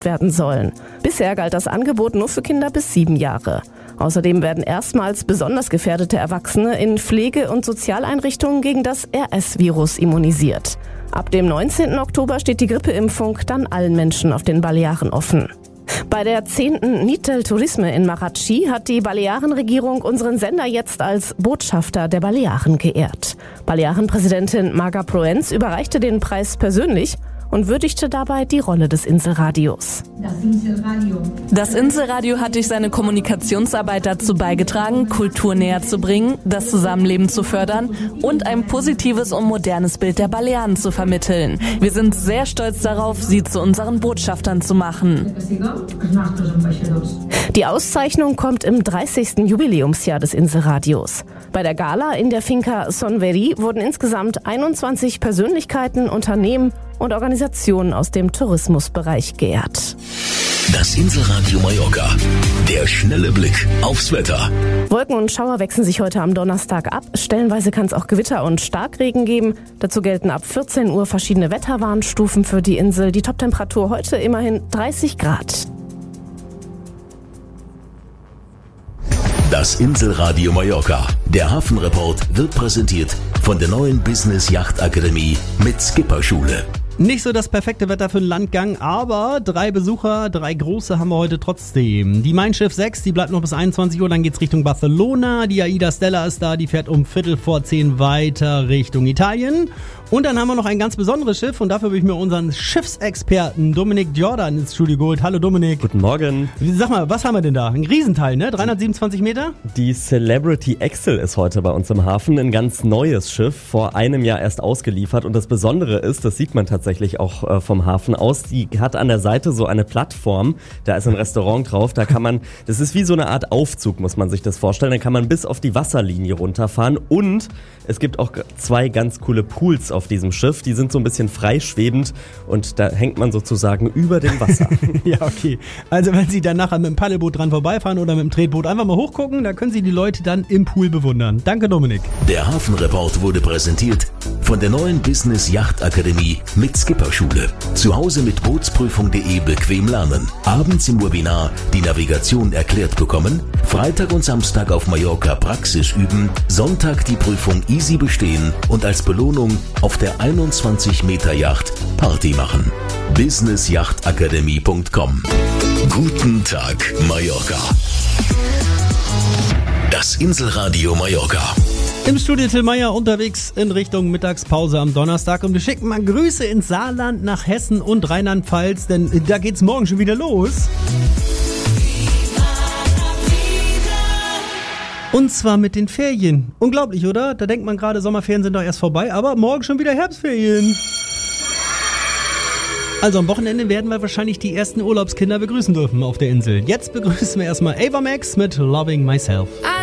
werden sollen. Bisher galt das Angebot nur für Kinder bis 7 Jahre. Außerdem werden erstmals besonders gefährdete Erwachsene in Pflege- und Sozialeinrichtungen gegen das RS-Virus immunisiert. Ab dem 19. Oktober steht die Grippeimpfung dann allen Menschen auf den Balearen offen. Bei der 10. Nit del Turisme in Marratxí hat die Balearenregierung unseren Sender jetzt als Botschafter der Balearen geehrt. Balearenpräsidentin Marga Proens überreichte den Preis persönlich und würdigte dabei die Rolle des Inselradios. Das Inselradio hat durch seine Kommunikationsarbeit dazu beigetragen, Kultur näher zu bringen, das Zusammenleben zu fördern und ein positives und modernes Bild der Balearen zu vermitteln. Wir sind sehr stolz darauf, sie zu unseren Botschaftern zu machen. Die Auszeichnung kommt im 30. Jubiläumsjahr des Inselradios. Bei der Gala in der Finca Son Verí wurden insgesamt 21 Persönlichkeiten, Unternehmen und Organisationen aus dem Tourismusbereich geehrt. Das Inselradio Mallorca. Der schnelle Blick aufs Wetter. Wolken und Schauer wechseln sich heute am Donnerstag ab. Stellenweise kann es auch Gewitter und Starkregen geben. Dazu gelten ab 14 Uhr verschiedene Wetterwarnstufen für die Insel. Die Toptemperatur heute immerhin 30 Grad. Das Inselradio Mallorca. Der Hafenreport wird präsentiert von der neuen Business Yacht Akademie mit Skipperschule. Nicht so das perfekte Wetter für einen Landgang, aber 3 Besucher, 3 große haben wir heute trotzdem. Die Mein Schiff 6, die bleibt noch bis 21 Uhr, dann geht's Richtung Barcelona. Die AIDA Stella ist da, die fährt um 9:15 weiter Richtung Italien. Und dann haben wir noch ein ganz besonderes Schiff und dafür habe ich mir unseren Schiffsexperten Dominik Jordan ins Studio geholt. Hallo Dominik. Guten Morgen. Sag mal, was haben wir denn da? Ein Riesenteil, ne? 327 Meter? Die Celebrity Excel ist heute bei uns im Hafen. Ein ganz neues Schiff, vor einem Jahr erst ausgeliefert. Und das Besondere ist, das sieht man tatsächlich auch vom Hafen aus, die hat an der Seite so eine Plattform, da ist ein Restaurant drauf, da kann man, das ist wie so eine Art Aufzug, muss man sich das vorstellen, da kann man bis auf die Wasserlinie runterfahren und es gibt auch 2 ganz coole Pools auf diesem Schiff, die sind so ein bisschen freischwebend und da hängt man sozusagen über dem Wasser. Ja, okay. Also wenn Sie dann nachher mit dem Paddelboot dran vorbeifahren oder mit dem Tretboot einfach mal hochgucken, da können Sie die Leute dann im Pool bewundern. Danke, Dominik. Der Hafenreport wurde präsentiert von der neuen Business Yacht Akademie mit Skipperschule. Zu Hause mit Bootsprüfung.de bequem lernen. Abends im Webinar die Navigation erklärt bekommen. Freitag und Samstag auf Mallorca Praxis üben. Sonntag die Prüfung easy bestehen und als Belohnung auf der 21 Meter Yacht Party machen. businessjachtakademie.com. Guten Tag, Mallorca. Das Inselradio Mallorca. Im Studio Till Meyer unterwegs in Richtung Mittagspause am Donnerstag und wir schicken mal Grüße ins Saarland, nach Hessen und Rheinland-Pfalz, denn da geht's morgen schon wieder los. Und zwar mit den Ferien. Unglaublich, oder? Da denkt man gerade, Sommerferien sind doch erst vorbei, aber morgen schon wieder Herbstferien. Also am Wochenende werden wir wahrscheinlich die ersten Urlaubskinder begrüßen dürfen auf der Insel. Jetzt begrüßen wir erstmal Ava Max mit Loving Myself.